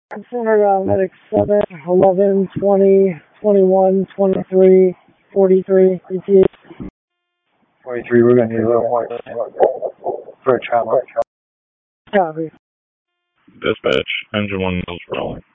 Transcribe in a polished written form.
For medic 7, 11, 20, 21, 23, 43, ETA. 43, we're going to need a little more for a travel. Copy. Dispatch, engine 1 knows rolling.